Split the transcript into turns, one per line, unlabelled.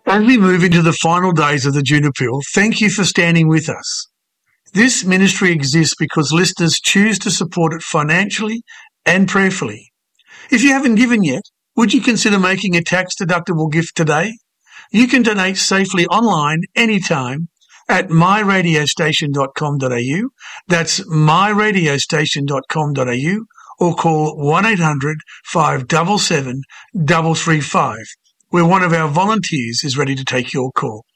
As we move into the final days of the June Appeal, thank you for standing with us. This ministry exists because listeners choose to support it financially and prayerfully. If you haven't given yet, would you consider making a tax-deductible gift today? You can donate safely online anytime at myradiostation.com.au. That's myradiostation.com.au, or call 1-800-577-335, where one of our volunteers is ready to take your call.